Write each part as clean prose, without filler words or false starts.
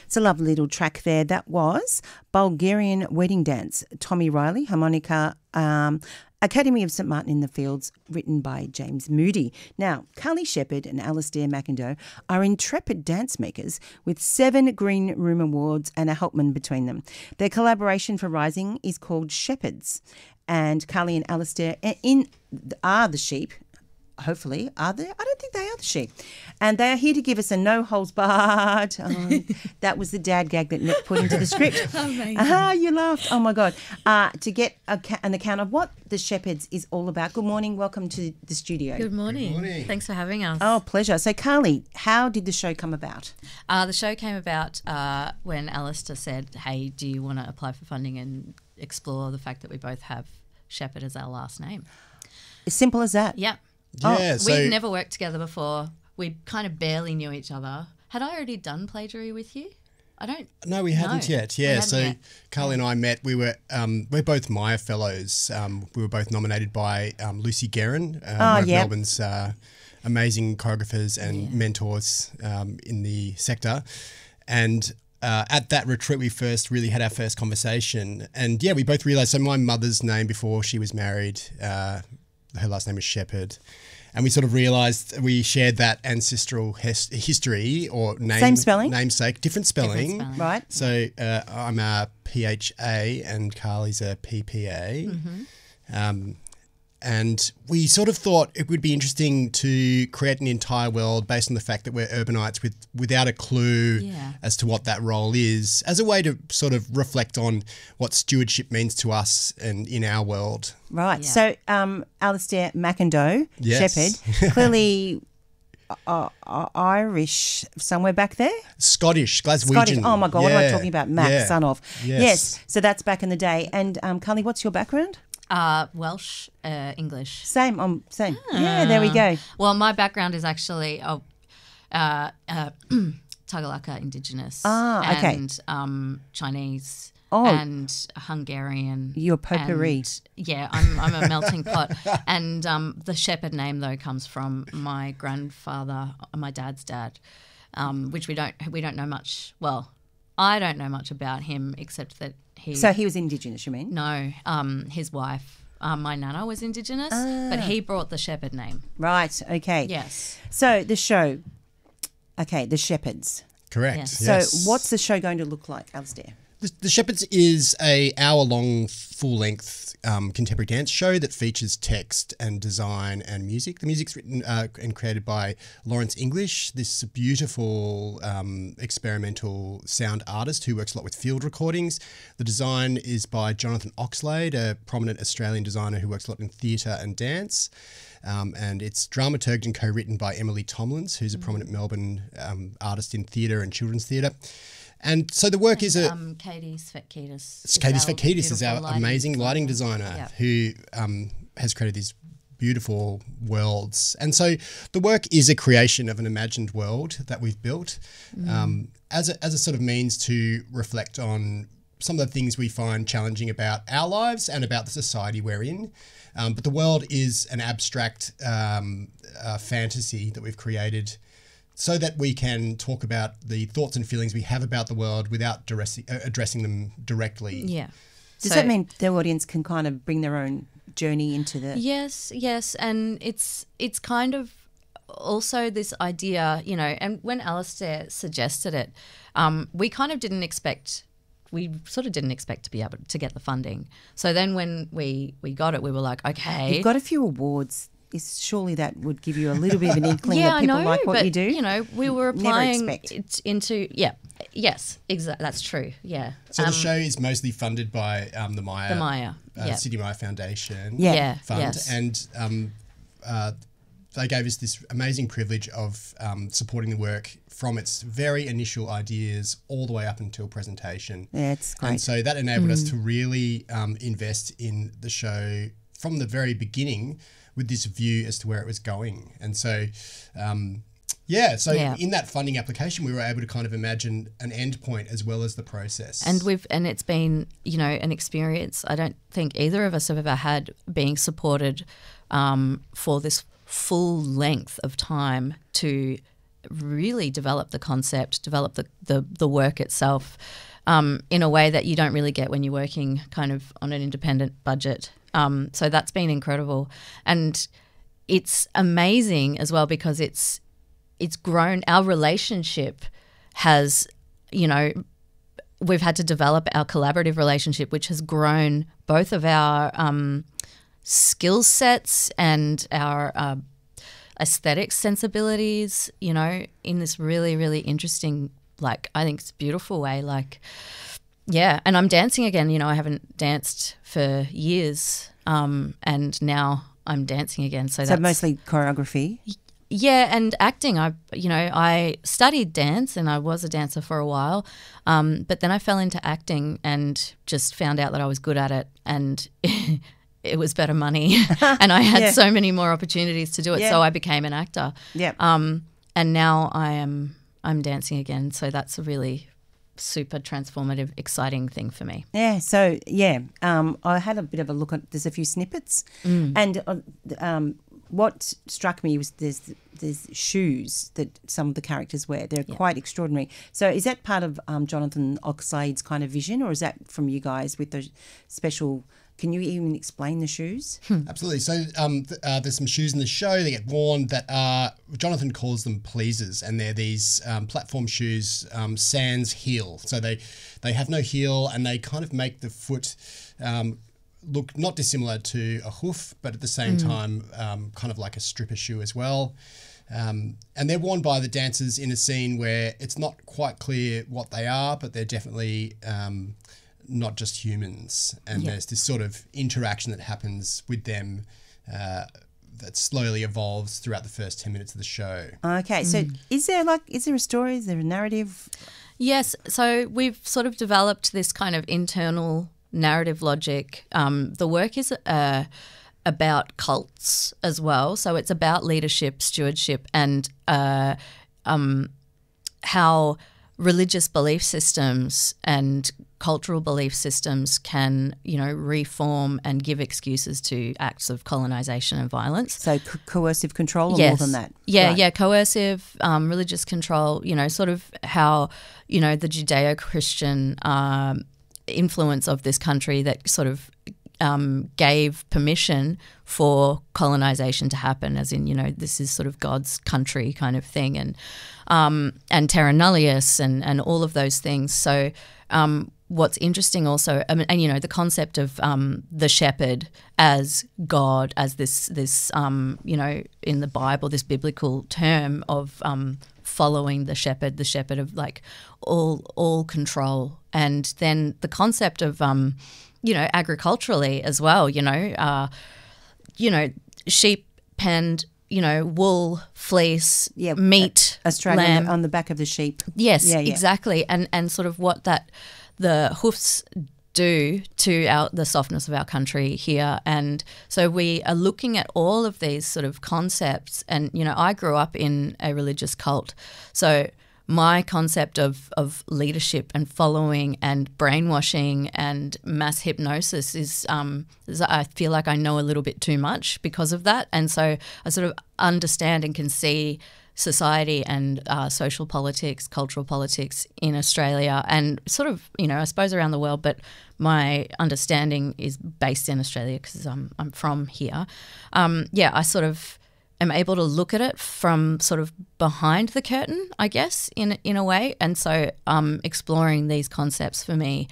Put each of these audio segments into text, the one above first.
It's a lovely little track there. That was Bulgarian Wedding Dance, Tommy Riley, harmonica, Academy of St Martin in the Fields, written by James Moody. Now, Carly Shepherd and Alastair McIndoe are intrepid dance makers with 7 Green Room Awards and a Helpman between them. Their collaboration for Rising is called Shepherds, and Carly and Alastair are the sheep. Hopefully, are they? I don't think they are the sheep. And they are here to give us a no-holds-barred. Oh, that was the dad gag that Nick put into the script. Amazing. You laughed. Oh, my God. To get an account of what the Shepherds is all about. Good morning. Welcome to the studio. Good morning. Good morning. Thanks for having us. Oh, pleasure. So, Carly, how did the show come about? The show came about when Alistair said, hey, do you want to apply for funding and explore the fact that we both have Shepherd as our last name? As simple as that. Yep. Yeah, We'd never worked together before. We kind of barely knew each other. Had I already done plagiary with you? No, we hadn't yet. Yeah, hadn't so yet. Carly and I met. We're both Maya Fellows. We were both nominated by Lucy Guerin, one of Melbourne's amazing choreographers and mentors in the sector. And at that retreat, we first really had our first conversation. And yeah, we both realised, so my mother's name before she was married, her last name is Shepherd. And we sort of realised we shared that ancestral history or namesake, different spelling. Right. So I'm a PHA and Carly's a PPA. Mm-hmm. And we sort of thought it would be interesting to create an entire world based on the fact that we're urbanites without a clue as to what that role is, as a way to sort of reflect on what stewardship means to us and in our world. Right. Yeah. So, Alastair McIndoe, Yes. Shepherd, clearly Irish somewhere back there? Scottish, Glaswegian. Scottish. Oh, my God, what am I talking about? Mac, son of. Yes. So that's back in the day. And, Carly, what's your background? Welsh, English. Same. Same. Yeah, there we go. Well, my background is actually Tagalaka Indigenous. Okay. And Chinese and Hungarian. You're potpourri. And, yeah, I'm a melting pot. And the Shepherd name, though, comes from my grandfather, my dad's dad, which we don't know much. Well, I don't know much about him except that So he was Indigenous, you mean? No, his wife, my nana, was Indigenous, but he brought the Shepherd name. Right, okay. Yes. So the show, the Shepherds. Correct. Yes. Yes. So what's the show going to look like, Alastair? The Shepherds is a hour-long, full-length contemporary dance show that features text and design and music. The music's written and created by Lawrence English, this beautiful experimental sound artist who works a lot with field recordings. The design is by Jonathan Oxlade, a prominent Australian designer who works a lot in theatre and dance. And it's dramaturged and co-written by Emily Tomlins, who's a prominent Melbourne artist in theatre and children's theatre. And so the work is Katie Svetkidis. Katie Svetkidis is our amazing lighting designer Yep. who has created these beautiful worlds. And so the work is a creation of an imagined world that we've built as a sort of means to reflect on some of the things we find challenging about our lives and about the society we're in. But the world is an abstract fantasy that we've created so that we can talk about the thoughts and feelings we have about the world without addressing them directly. Yeah. Does that mean the audience can kind of bring their own journey into the... Yes, and it's kind of also this idea, and when Alastair suggested it, we kind of didn't expect... We sort of didn't expect to be able to get the funding. So then when we got it, we were like, okay. You've got a few awards. Surely that would give you a little bit of an inkling that people like what you do. We were applying Never expect. into, yes, exactly. That's true, yeah. So the show is mostly funded by the Maya City Maya Foundation fund. Yes. And they gave us this amazing privilege of supporting the work from its very initial ideas all the way up until presentation. Yeah, it's great. And so that enabled us to really invest in the show from the very beginning with this view as to where it was going. And so, in that funding application, we were able to kind of imagine an end point as well as the process. And it's been, an experience I don't think either of us have ever had, being supported for this full length of time to really develop the concept, develop the work itself in a way that you don't really get when you're working kind of on an independent budget. So that's been incredible. And it's amazing as well because it's grown. Our relationship has, you know, we've had to develop our collaborative relationship, which has grown both of our skill sets and our aesthetic sensibilities, you know, in this really, really interesting, like, I think it's a beautiful way. Like, yeah, and I'm dancing again. You know, I haven't danced for years, and now I'm dancing again. So that's mostly choreography. Yeah, and acting. I studied dance and I was a dancer for a while, but then I fell into acting and just found out that I was good at it, and it was better money, and I had so many more opportunities to do it. So I became an actor. Yeah. And now I'm dancing again. So that's a really super transformative, exciting thing for me. Yeah. So I had a bit of a look at. There's a few snippets, and what struck me was there's shoes that some of the characters wear. They're quite extraordinary. So is that part of Jonathan Oxlade's kind of vision, or is that from you guys with the special? Can you even explain the shoes? Absolutely. So there's some shoes in the show. They get worn that are, Jonathan calls them pleasers, and they're these platform shoes, sans heel. So they have no heel, and they kind of make the foot look not dissimilar to a hoof, but at the same time kind of like a stripper shoe as well. And they're worn by the dancers in a scene where it's not quite clear what they are, but they're definitely not just humans. And there's this sort of interaction that happens with them that slowly evolves throughout the first 10 minutes of the show. Okay, so is there a story? Is there a narrative? Yes, so we've sort of developed this kind of internal narrative logic. The work is about cults as well. So it's about leadership, stewardship, and how religious belief systems and cultural belief systems can, you know, reform and give excuses to acts of colonization and violence. So coercive control, or more than that? Yeah, right. yeah, coercive, religious control, you know, sort of how, you know, the Judeo-Christian influence of this country that sort of gave permission for colonization to happen, as in, you know, this is sort of God's country kind of thing, and terra nullius and all of those things. So what's interesting also, and you know, the concept of the shepherd as God, as this you know, in the Bible, this biblical term of following the shepherd of like all control, and then the concept of you know, agriculturally as well, you know, sheep penned, you know, wool, fleece, meat, Australian lamb. on the back of the sheep. Yes, exactly. And sort of what the hoofs do to the softness of our country here. And so we are looking at all of these sort of concepts. And, you know, I grew up in a religious cult. So my concept of leadership and following and brainwashing and mass hypnosis is I feel like I know a little bit too much because of that. And so I sort of understand and can see society and social politics, cultural politics in Australia and sort of, you know, I suppose around the world, but my understanding is based in Australia because I'm from here. I sort of am able to look at it from sort of behind the curtain, I guess, in a way. And so exploring these concepts for me,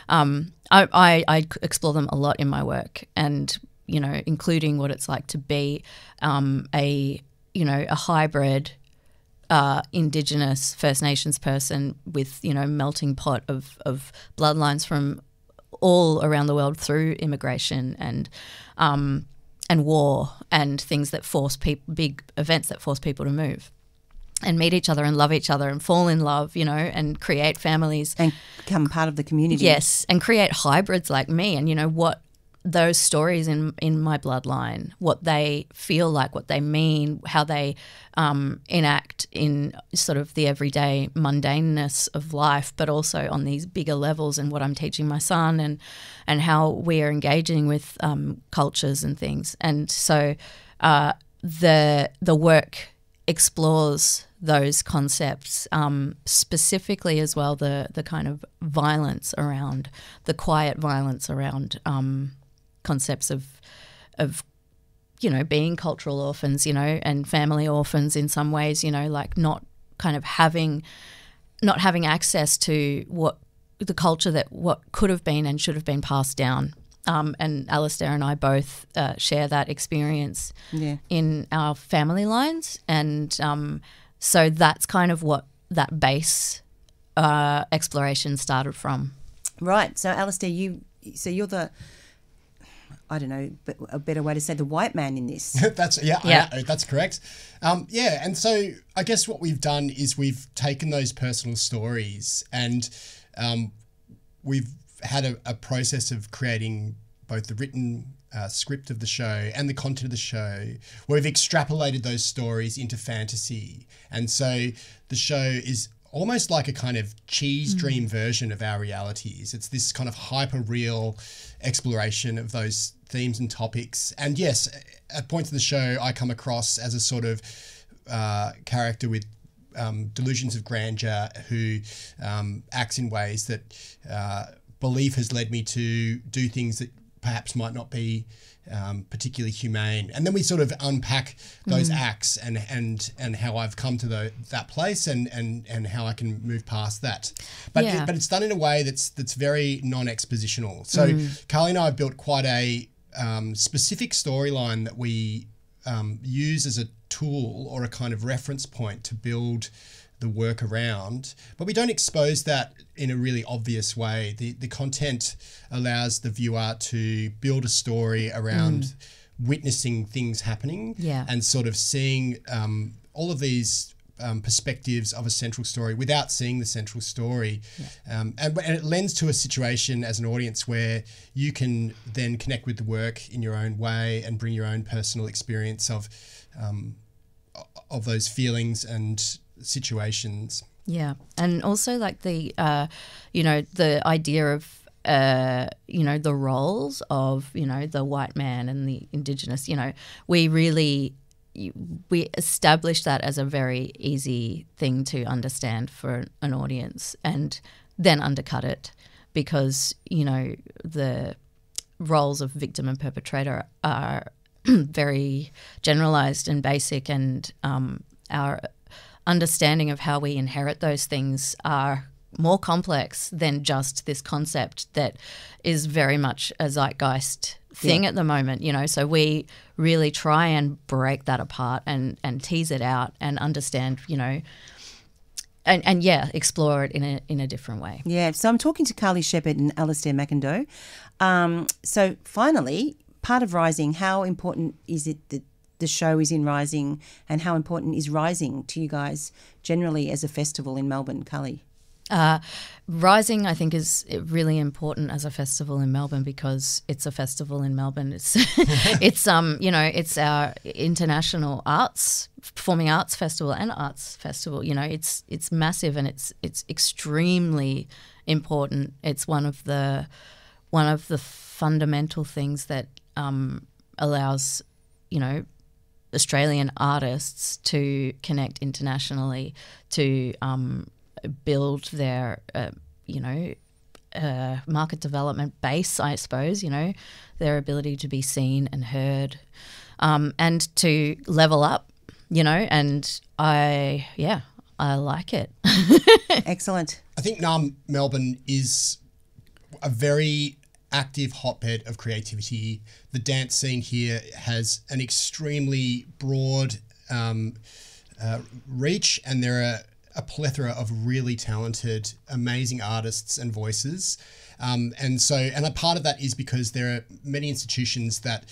I explore them a lot in my work, and, you know, including what it's like to be a hybrid Indigenous First Nations person with, you know, melting pot of bloodlines from all around the world through immigration and war and things that force people, big events that force people to move and meet each other and love each other and fall in love, you know, and create families. And become part of the community. Yes, and create hybrids like me, and, you know, what those stories in my bloodline, what they feel like, what they mean, how they enact in sort of the everyday mundaneness of life, but also on these bigger levels, and what I'm teaching my son, and how we are engaging with cultures and things. And so the work explores those concepts, specifically as well the kind of violence around, the quiet violence around concepts of being cultural orphans, and family orphans in some ways, like not having access to what the culture that what could have been and should have been passed down. And Alistair and I both share that experience in our family lines, and so that's kind of what that base exploration started from. Right. So Alistair, you're the, I don't know, but a better way to say the white man in this. That's correct. And so I guess what we've done is we've taken those personal stories and we've had a process of creating both the written script of the show and the content of the show, where we've extrapolated those stories into fantasy. And so the show is almost like a kind of cheese dream version of our realities. It's this kind of hyper real exploration of those themes and topics. And yes, at points in the show, I come across as a sort of character with delusions of grandeur who acts in ways that belief has led me to do things that perhaps might not be particularly humane. And then we sort of unpack those acts and how I've come to that place and how I can move past that. But it's done in a way that's very non-expositional. So Carly and I have built quite a specific storyline that we use as a tool or a kind of reference point to build the work around, but we don't expose that in a really obvious way. The content allows the viewer to build a story around witnessing things happening and sort of seeing all of these perspectives of a central story without seeing the central story. And it lends to a situation as an audience where you can then connect with the work in your own way and bring your own personal experience of those feelings and situations. Yeah. And also like the the idea of the roles of the white man and the Indigenous, we established that as a very easy thing to understand for an audience, and then undercut it because the roles of victim and perpetrator are very generalized and basic, and our understanding of how we inherit those things are more complex than just this concept that is very much a zeitgeist thing at the moment, So we really try and break that apart and tease it out and understand, and explore it in a different way. Yeah. So I'm talking to Carly Shepherd and Alistair McIndoe. So finally, part of Rising, how important is it that the show is in Rising, and how important is Rising to you guys generally as a festival in Melbourne, Carly? Rising, I think, is really important as a festival in Melbourne because it's a festival in Melbourne. It's it's our international performing arts festival and arts festival. It's massive and it's extremely important. It's one of the fundamental things that allows Australian artists to connect internationally, to build their, market development base, I suppose, their ability to be seen and heard, and to level up, and I like it. Excellent. I think Melbourne is a very active hotbed of creativity. The dance scene here has an extremely broad reach, and there are a plethora of really talented, amazing artists and voices. And a part of that is because there are many institutions that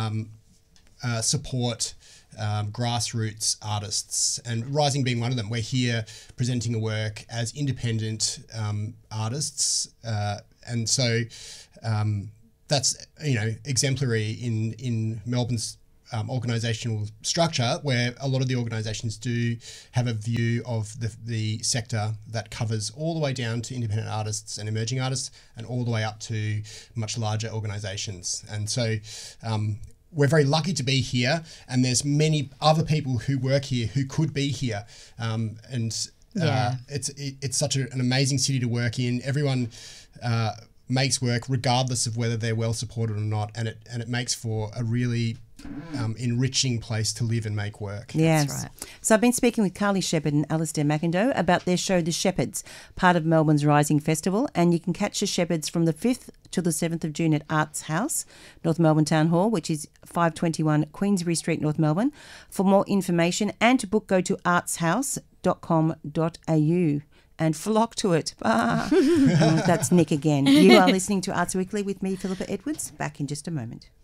support grassroots artists, and Rising being one of them. We're here presenting a work as independent artists, and so that's exemplary in Melbourne's organisational structure, where a lot of the organisations do have a view of the sector that covers all the way down to independent artists and emerging artists, and all the way up to much larger organisations. And so we're very lucky to be here, and there's many other people who work here who could be here. It's such an amazing city to work in. Everyone makes work regardless of whether they're well supported or not, and it makes for a really enriching place to live and make work. Yes. That's right. So I've been speaking with Carly Shepherd and Alistair McIndoe about their show The Shepherds, part of Melbourne's Rising Festival, and you can catch The Shepherds from the 5th to the 7th of June at Arts House, North Melbourne Town Hall, which is 521 Queensbury Street, North Melbourne. For more information and to book, go to artshouse.com.au. And flock to it. That's Nick again. You are listening to Arts Weekly with me, Philippa Edwards. Back in just a moment.